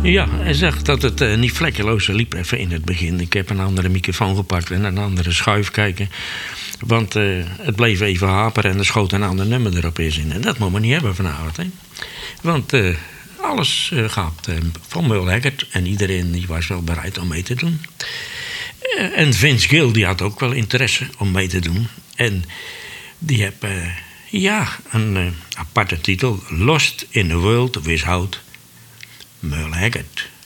Ja, hij zegt dat het niet vlekkeloos liep even in het begin. Ik heb een andere microfoon gepakt en een andere schuif kijken. Want het bleef even haperen en er schoot een ander nummer erop in. En dat moet men niet hebben vanavond. Hè? Want alles gaat van Merle Haggard. En iedereen die was wel bereid om mee te doen. En Vince Gill die had ook wel interesse om mee te doen. En die heeft een aparte titel. Lost in the World Without Merle Haggard.